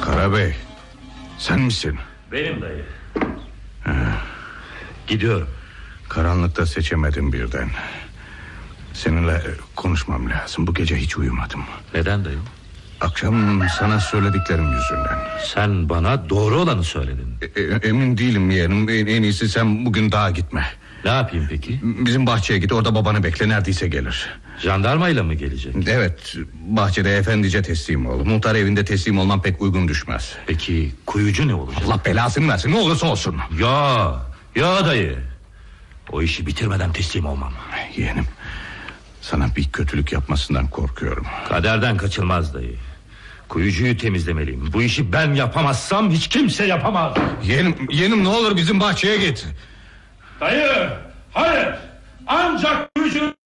Karabey, sen misin? Benim dayı. Gidiyorum. Karanlıkta seçemedim birden. Seninle konuşmam lazım. Bu gece hiç uyumadım. Neden dayı? Akşam sana söylediklerim yüzünden. Sen bana doğru olanı söyledin. Emin değilim yeğenim. En iyisi sen bugün dağa gitme. Ne yapayım peki? Bizim bahçeye git, orada babanı bekle, neredeyse gelir. Jandarmayla mı gelecek? Evet, bahçede efendice teslim ol. Muhtar evinde teslim olman pek uygun düşmez. Peki kuyucu ne olacak? Allah belasını versin, ne olursa olsun. Ya dayı, o işi bitirmeden teslim olmam. Yeğenim, sana bir kötülük yapmasından korkuyorum. Kaderden kaçılmaz dayı. Kuyucuyu temizlemeliyim. Bu işi ben yapamazsam hiç kimse yapamaz. Yeğenim ne olur bizim bahçeye git. Dayı, hayır. Ancak kuyucu